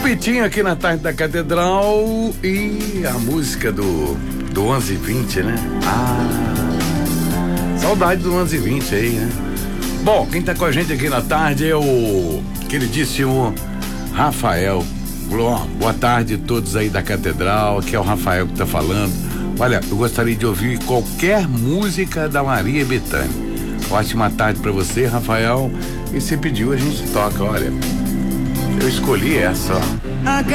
Pitinho aqui na tarde da Catedral e a música do 11:20, né? Saudade do 11:20 aí, né? Bom, quem tá com a gente aqui na tarde é o queridíssimo Rafael. Boa tarde a todos aí da Catedral, aqui é o Rafael que tá falando. Olha, eu gostaria de ouvir qualquer música da Maria Bethânia. Ótima tarde pra você, Rafael. E você pediu, a gente toca, olha. Eu escolhi essa, ó.